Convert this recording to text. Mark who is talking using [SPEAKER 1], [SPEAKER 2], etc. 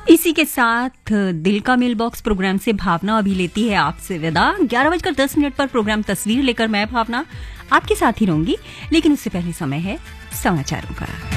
[SPEAKER 1] इसी के साथ दिल का मेल बॉक्स प्रोग्राम से भावना अभी लेती है आपसे विदा। 11:10 पर प्रोग्राम तस्वीर लेकर मैं भावना आपके साथ ही रहूंगी, लेकिन उससे पहले समय है समाचारों का।